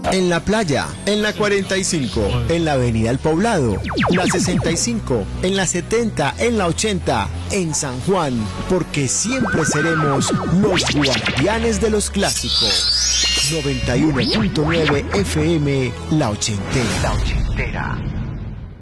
en la playa, en la 45, en la avenida El Poblado, la 65, en la 70, en la 80, en San Juan, porque siempre seremos los guardianes de los clásicos. 91.9 FM, La Ochentera.